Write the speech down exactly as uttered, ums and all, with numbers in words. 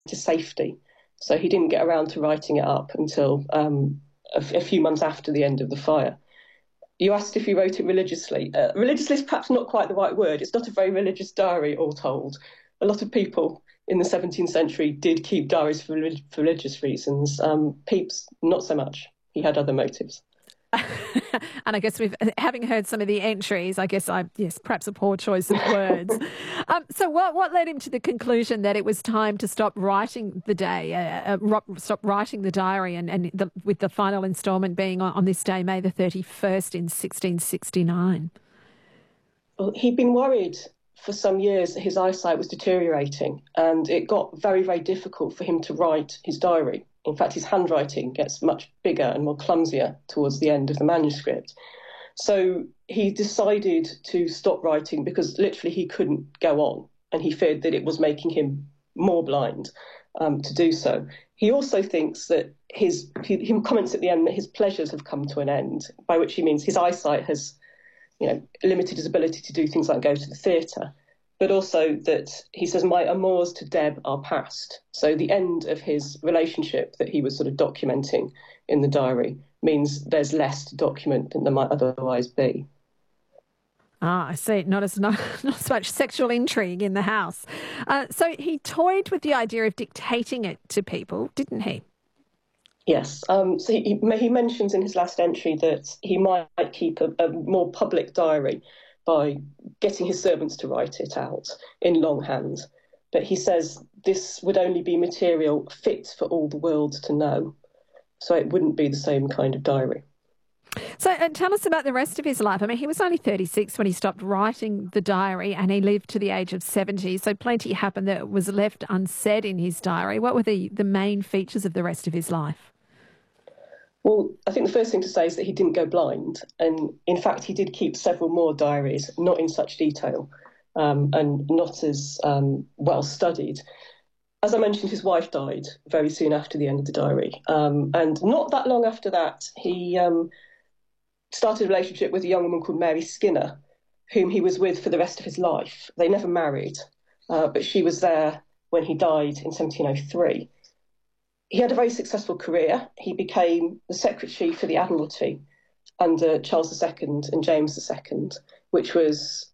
to safety. So he didn't get around to writing it up until um, a, f- a few months after the end of the fire. You asked if he wrote it religiously. Uh, religiously is perhaps not quite the right word. It's not a very religious diary, all told. A lot of people in the seventeenth century did keep diaries for, relig- for religious reasons. Um, Pepys, not so much. He had other motives. And I guess we've, having heard some of the entries, I guess I, yes, perhaps a poor choice of words. um, so what, what led him to the conclusion that it was time to stop writing the day, uh, uh, stop writing the diary and, and the, with the final instalment being on, on this day, May the thirty-first in sixteen sixty-nine? Well, he'd been worried for some years that his eyesight was deteriorating, and it got very, very difficult for him to write his diary. In fact, his handwriting gets much bigger and more clumsier towards the end of the manuscript. So he decided to stop writing because literally he couldn't go on, and he feared that it was making him more blind um, to do so. He also thinks that his, he, he comments at the end that his pleasures have come to an end, by which he means his eyesight has, you know, limited his ability to do things like go to the theatre, but also that he says, my amours to Deb are past. So the end of his relationship that he was sort of documenting in the diary means there's less to document than there might otherwise be. Ah, I see. Not as not, not as much sexual intrigue in the house. Uh, so he toyed with the idea of dictating it to people, didn't he? Yes. Um, so he, he mentions in his last entry that he might keep a, a more public diary by getting his servants to write it out in longhand. But he says this would only be material fit for all the world to know. So it wouldn't be the same kind of diary. So uh, tell us about the rest of his life. I mean, he was only thirty-six when he stopped writing the diary, and he lived to the age of seventy. So plenty happened that was left unsaid in his diary. What were the, the main features of the rest of his life? Well, I think the first thing to say is that he didn't go blind. And in fact, he did keep several more diaries, not in such detail um, and not as um, well studied. As I mentioned, his wife died very soon after the end of the diary. Um, and not that long after that, he um, started a relationship with a young woman called Mary Skinner, whom he was with for the rest of his life. They never married, uh, but she was there when he died in seventeen oh three. He had a very successful career. He became the Secretary for the Admiralty under Charles the Second and James the Second, which was